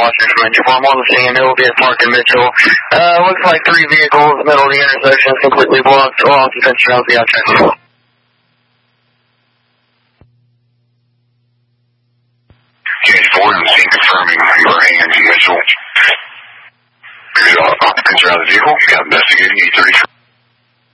Washington from Engine 4. I'm on the scene. It will be at Park and Mitchell. Looks like 3 vehicles, middle of the intersection is completely blocked. All the fence around the outside. Gauge 4 on the scene confirming your hands in Mitchell. Occupants around the vehicle. Got investigating 833.